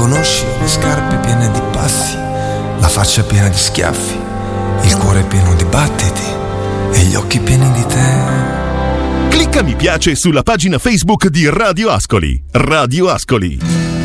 conosci, ho le scarpe piene di baffi, la faccia piena di schiaffi, il cuore pieno di battiti e gli occhi pieni di te. Clicca mi piace sulla pagina Facebook di Radio Ascoli. Radio Ascoli.